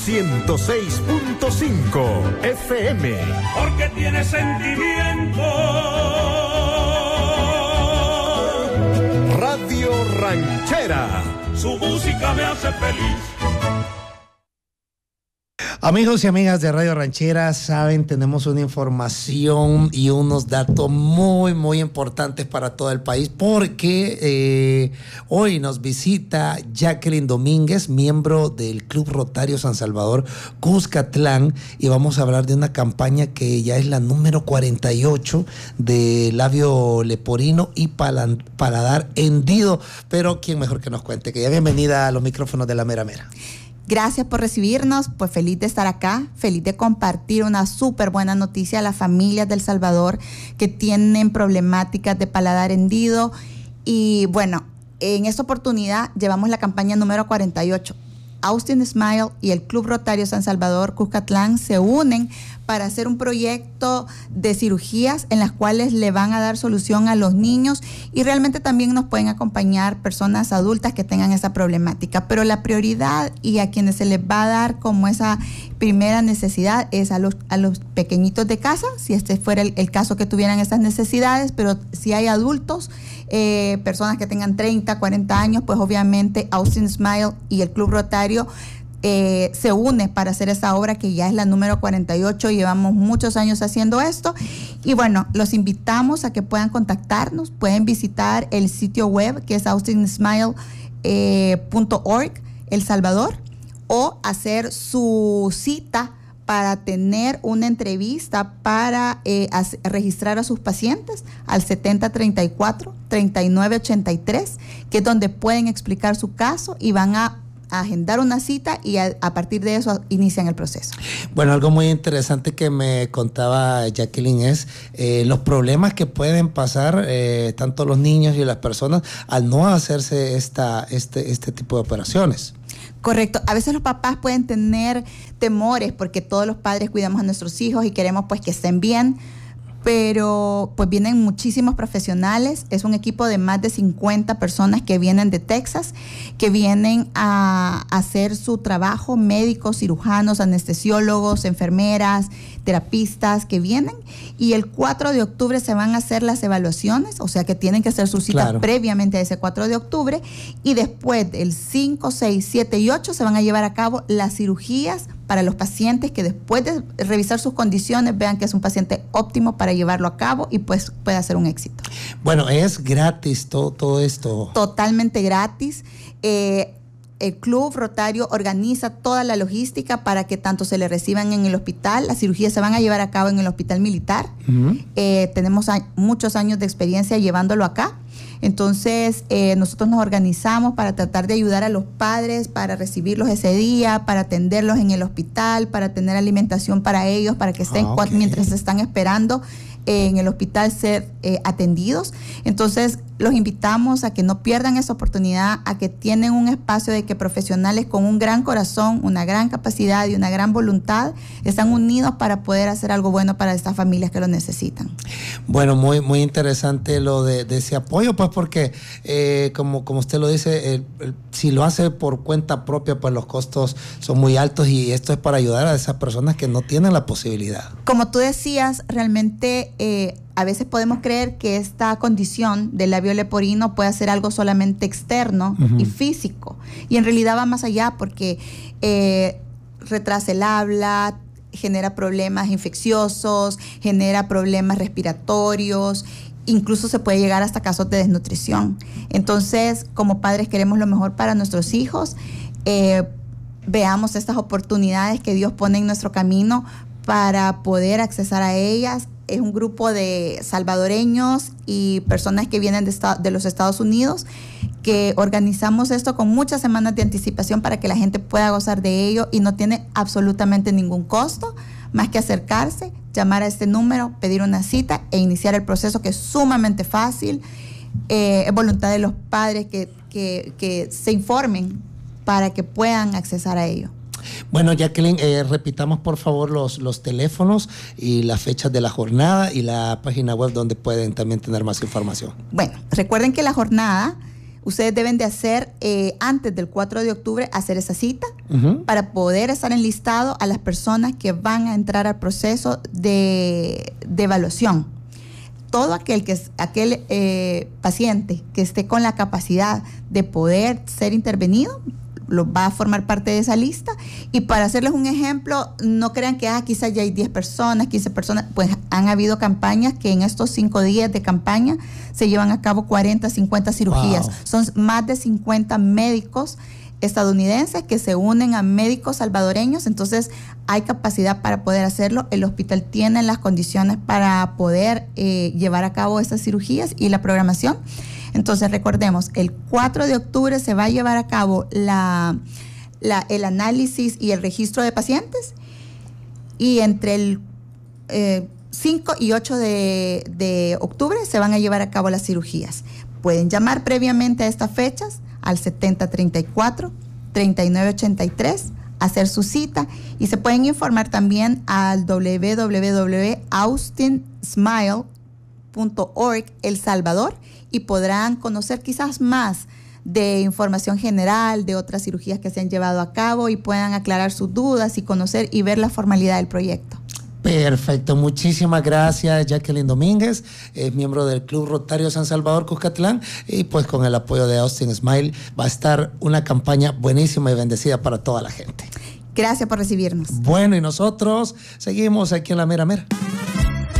106.5 FM. Porque tiene sentimiento. Radio Ranchera. Su música me hace feliz. Amigos y amigas de Radio Ranchera, saben, tenemos una información y unos datos muy importantes para todo el país, porque hoy nos visita Jacqueline Domínguez, miembro del Club Rotario San Salvador Cuscatlán, y vamos a hablar de una campaña que ya es la número 48 de labio leporino y paladar hendido. Pero quién mejor que nos cuente, que ya bienvenida a los micrófonos de La Mera Mera. Gracias por recibirnos, pues feliz de estar acá, feliz de compartir una súper buena noticia a las familias del Salvador que tienen problemáticas de paladar hendido. Y bueno, en esta oportunidad llevamos la campaña número 48. Austin Smile y el Club Rotario San Salvador Cuscatlán se unen para hacer un proyecto de cirugías en las cuales le van a dar solución a los niños, y realmente también nos pueden acompañar personas adultas que tengan esa problemática. Pero la prioridad y a quienes se les va a dar como esa primera necesidad es a los pequeñitos de casa, si este fuera el caso que tuvieran esas necesidades. Pero si hay adultos, personas que tengan 30, 40 años, pues obviamente Austin Smile y el Club Rotario se une para hacer esa obra que ya es la número 48. Llevamos muchos años haciendo esto, y bueno, los invitamos a que puedan contactarnos. Pueden visitar el sitio web, que es austinsmile.org, El Salvador, o hacer su cita para tener una entrevista para registrar a sus pacientes al 7034-3983, que es donde pueden explicar su caso y van a agendar una cita, y a partir de eso inician el proceso. Bueno, algo muy interesante que me contaba Jacqueline es los problemas que pueden pasar tanto los niños y las personas al no hacerse este tipo de operaciones. Correcto. A veces los papás pueden tener temores porque todos los padres cuidamos a nuestros hijos y queremos pues que estén bien, pero pues vienen muchísimos profesionales. Es un equipo de más de 50 personas que vienen de Texas, que vienen a hacer su trabajo, médicos, cirujanos, anestesiólogos, enfermeras, terapistas que vienen, y el 4 de octubre se van a hacer las evaluaciones, o sea que tienen que hacer su cita previamente a ese 4 de octubre, y después del 5, 6, 7 y 8 se van a llevar a cabo las cirugías para los pacientes que después de revisar sus condiciones vean que es un paciente óptimo para llevarlo a cabo y pues puede ser un éxito. Bueno, ¿es gratis todo esto? Totalmente gratis. El Club Rotario organiza toda la logística para que tanto se le reciban en el hospital. Las cirugías se van a llevar a cabo en el hospital militar. Tenemos muchos años de experiencia llevándolo acá. Entonces, nosotros nos organizamos para tratar de ayudar a los padres, para recibirlos ese día, para atenderlos en el hospital, para tener alimentación para ellos, para que estén mientras se están esperando en el hospital ser atendidos. Entonces, los invitamos a que no pierdan esa oportunidad, a que tienen un espacio de que profesionales con un gran corazón, una gran capacidad y una gran voluntad están unidos para poder hacer algo bueno para estas familias que lo necesitan. Bueno, muy interesante lo de ese apoyo, pues porque como usted lo dice, si lo hace por cuenta propia, pues los costos son muy altos, y esto es para ayudar a esas personas que no tienen la posibilidad. Como tú decías, realmente a veces podemos creer que esta condición del labio leporino puede ser algo solamente externo y físico, y en realidad va más allá, porque retrasa el habla, genera problemas infecciosos, genera problemas respiratorios, incluso se puede llegar hasta casos de desnutrición. Entonces, como padres queremos lo mejor para nuestros hijos. Veamos estas oportunidades que Dios pone en nuestro camino para poder accesar a ellas. Es un grupo de salvadoreños y personas que vienen de los Estados Unidos, que organizamos esto con muchas semanas de anticipación para que la gente pueda gozar de ello, y no tiene absolutamente ningún costo más que acercarse, llamar a este número, pedir una cita e iniciar el proceso, que es sumamente fácil. Es voluntad de los padres que se informen para que puedan accesar a ello. Bueno, Jacqueline, repitamos por favor los teléfonos y las fechas de la jornada y la página web donde pueden también tener más información. Bueno, recuerden que la jornada Ustedes deben de hacer, antes del 4 de octubre, hacer esa cita para poder estar enlistado a las personas que van a entrar al proceso de evaluación. Todo aquel paciente que esté con la capacidad de poder ser intervenido, lo va a formar parte de esa lista. Y para hacerles un ejemplo, no crean que quizás ya hay 10 personas, 15 personas. Pues han habido campañas que en estos 5 días de campaña se llevan a cabo 40, 50 cirugías. Wow. Son más de 50 médicos estadounidenses que se unen a médicos salvadoreños. Entonces hay capacidad para poder hacerlo. El hospital tiene las condiciones para poder llevar a cabo estas cirugías y la programación. Entonces recordemos, el 4 de octubre se va a llevar a cabo el análisis y el registro de pacientes, y entre el 5 y 8 de octubre se van a llevar a cabo las cirugías. Pueden llamar previamente a estas fechas al 7034-3983, hacer su cita, y se pueden informar también al www.austinsmile.org El Salvador, y podrán conocer quizás más de información general de otras cirugías que se han llevado a cabo, y puedan aclarar sus dudas y conocer y ver la formalidad del proyecto. Perfecto, muchísimas gracias Jacqueline Domínguez, miembro del Club Rotario San Salvador Cuscatlán, y pues con el apoyo de Austin Smile va a estar una campaña buenísima y bendecida para toda la gente. Gracias por recibirnos. Bueno, y nosotros seguimos aquí en La Mera Mera.